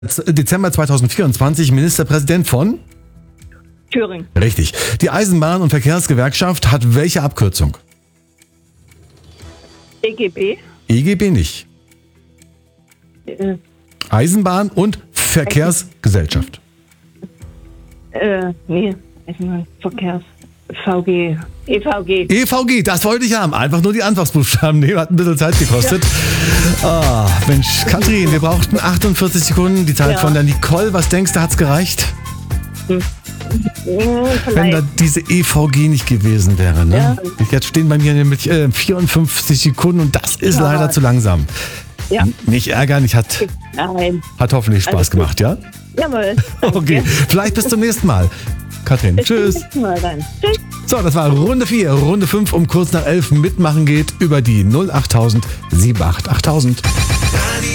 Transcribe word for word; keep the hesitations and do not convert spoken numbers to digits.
Dezember zweitausendvierundzwanzig Ministerpräsident von? Thüringen. Richtig. Die Eisenbahn- und Verkehrsgewerkschaft hat welche Abkürzung? E G B. E G B nicht. Äh, Eisenbahn- und Verkehrsgesellschaft. äh, nee, Eisenbahn, Verkehrs. V G. E V G. E V G, das wollte ich haben. Einfach nur die Anfangsbuchstaben nehmen, hat ein bisschen Zeit gekostet. Ah, Mensch, Katrin, wir brauchten achtundvierzig Sekunden. Die Zeit Ja. von der Nicole. Was denkst du, hat's gereicht? Hm, Wenn da diese E V G nicht gewesen wäre, ne? Ja. Jetzt stehen bei mir nämlich äh, vierundfünfzig Sekunden und das ist Ja. leider zu langsam. Ja. Nicht ärgern, ich hat, Nein. hat hoffentlich Spaß Alles gut. gemacht, ja? Jawohl. Okay, vielleicht bis zum nächsten Mal. Katrin, Bis zum tschüss. nächsten Mal dann. Tschüss. So, das war Runde vier. Runde fünf um kurz nach elf mitmachen geht über die null acht null null sieben acht achttausend.